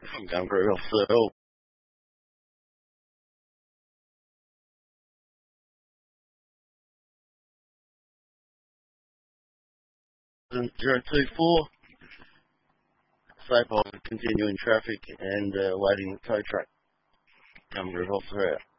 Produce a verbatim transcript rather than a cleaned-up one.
I'm going very well, sir. Oh, zero two four. Safe on continuing traffic and uh, waiting the tow truck. Come very well, sir.